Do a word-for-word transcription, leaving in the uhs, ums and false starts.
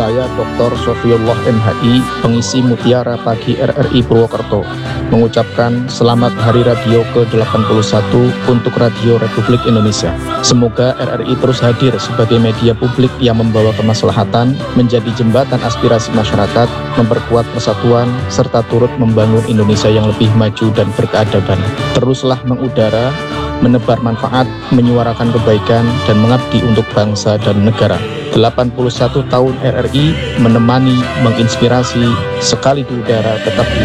Saya doktor Sofiullah M Hi, pengisi Mutiara Pagi R R I Purwokerto, mengucapkan selamat Hari Radio ke delapan puluh satu untuk Radio Republik Indonesia. Semoga R R I terus hadir sebagai media publik yang membawa kemaslahatan, menjadi jembatan aspirasi masyarakat, memperkuat persatuan, serta turut membangun Indonesia yang lebih maju dan berkeadaban. Teruslah mengudara, menebar manfaat, menyuarakan kebaikan, dan mengabdi untuk bangsa dan negara. delapan puluh satu tahun R R I menemani, menginspirasi, sekali di udara tetap di